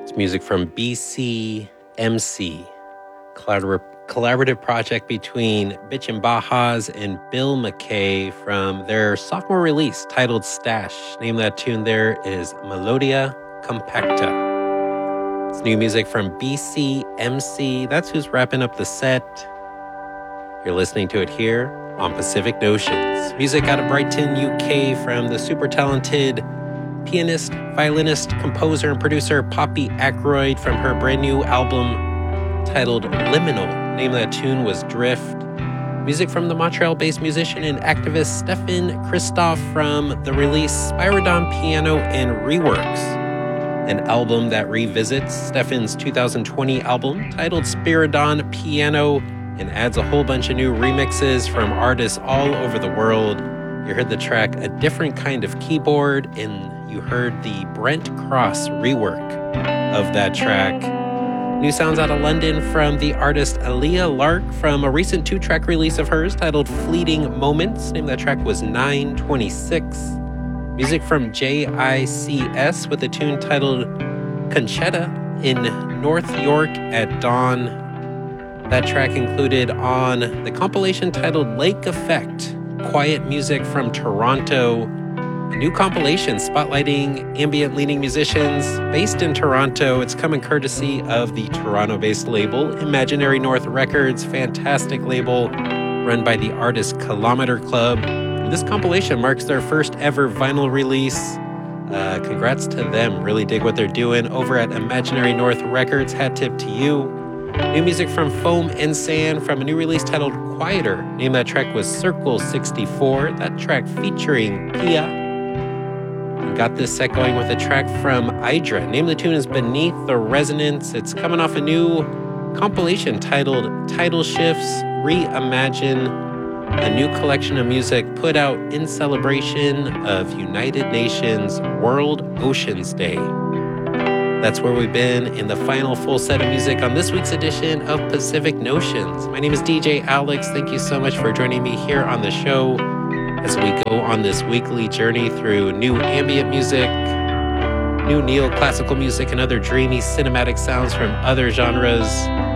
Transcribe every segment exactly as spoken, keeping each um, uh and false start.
Music from B C M C, collabor- collaborative project between Bitchin' Bajas and Bill McKay from their sophomore release titled Stash. Name of that tune there is Melodia Compacta. It's new music from B C M C. That's who's wrapping up the set. You're listening to it here on Pacific Notions. Music out of Brighton, U K from the super talented pianist, violinist, composer, and producer Poppy Ackroyd from her brand new album titled Liminal. The name of that tune was Drift. Music from the Montreal-based musician and activist Stefan Christophe from the release Spyridon Piano and Reworks, an album that revisits Stefan's two thousand twenty album titled Spyridon Piano and adds a whole bunch of new remixes from artists all over the world. You heard the track A Different Kind of Keyboard, and you heard the Brent Cross rework of that track. New sounds out of London from the artist Aaliyah Lark from a recent two-track release of hers titled Fleeting Moments. The name of that track was nine twenty-six. Music from J I C S with a tune titled Conchetta in North York at Dawn. That track included on the compilation titled Lake Effect, quiet music from Toronto. A new compilation spotlighting ambient leading musicians based in Toronto. It's coming courtesy of the Toronto-based label Imaginary North Records, fantastic label run by the artist Kilometer Club. This compilation marks their first ever vinyl release. Uh, congrats to them. Really dig what they're doing over at Imaginary North Records. Hat tip to you. New music from Foam and Sand from a new release titled Quieter. Name of that track was Circle sixty-four. That track featuring Pia. And got this set going with a track from Idra. Name of the tune is Beneath the Resonance. It's coming off a new compilation titled Tidal Shifts Reimagine, a new collection of music put out in celebration of United Nations World Oceans Day. That's where we've been in the final full set of music on this week's edition of Pacific Notions. My name is D J Alex. Thank you so much for joining me here on the show as we go on this weekly journey through new ambient music, new neoclassical music, and other dreamy cinematic sounds from other genres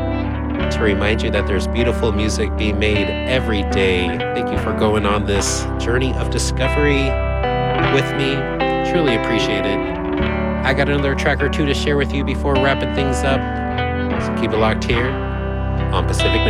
to remind you that there's beautiful music being made every day. Thank you for going on this journey of discovery with me. Truly appreciate it. I got another track or two to share with you before wrapping things up. So keep it locked here on Pacific Notions.